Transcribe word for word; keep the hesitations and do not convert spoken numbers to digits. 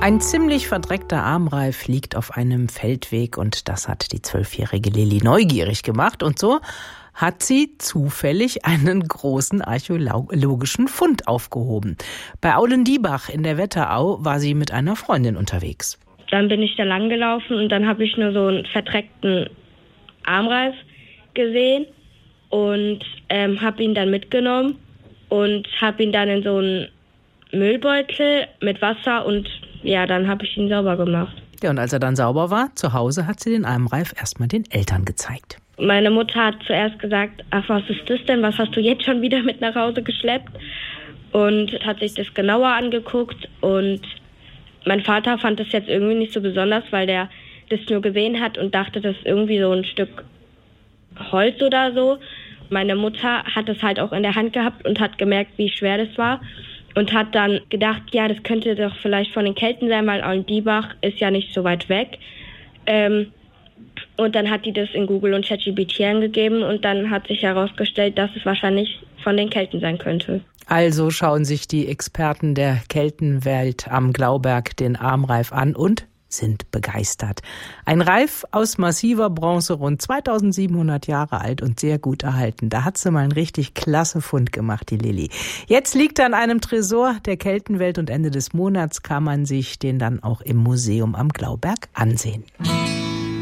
Ein ziemlich verdreckter Armreif liegt auf einem Feldweg und das hat die zwölfjährige Lilly neugierig gemacht. Und so hat sie zufällig einen großen archäologischen Fund aufgehoben. Bei Aulendiebach in der Wetterau war sie mit einer Freundin unterwegs. Dann bin ich da lang gelaufen und dann habe ich nur so einen verdreckten Armreif gesehen und ähm, habe ihn dann mitgenommen und habe ihn dann in so einen Müllbeutel mit Wasser und ja, dann habe ich ihn sauber gemacht. Ja, und als er dann sauber war, zu Hause hat sie den Armreif erstmal den Eltern gezeigt. Meine Mutter hat zuerst gesagt, ach, was ist das denn? Was hast du jetzt schon wieder mit nach Hause geschleppt? Und hat sich das genauer angeguckt und mein Vater fand das jetzt irgendwie nicht so besonders, weil der das nur gesehen hat und dachte, das ist irgendwie so ein Stück Holz oder so. Meine Mutter hat es halt auch in der Hand gehabt und hat gemerkt, wie schwer das war. Und hat dann gedacht, ja, das könnte doch vielleicht von den Kelten sein, weil Aulendiebach ist ja nicht so weit weg. Ähm, und dann hat die das in Google und ChatGPT eingegeben und dann hat sich herausgestellt, dass es wahrscheinlich von den Kelten sein könnte. Also schauen sich die Experten der Keltenwelt am Glauberg den Armreif an und sind begeistert. Ein Reif aus massiver Bronze, rund zweitausendsiebenhundert Jahre alt und sehr gut erhalten. Da hat sie mal einen richtig klasse Fund gemacht, die Lilly. Jetzt liegt er an einem Tresor der Keltenwelt und Ende des Monats kann man sich den dann auch im Museum am Glauberg ansehen.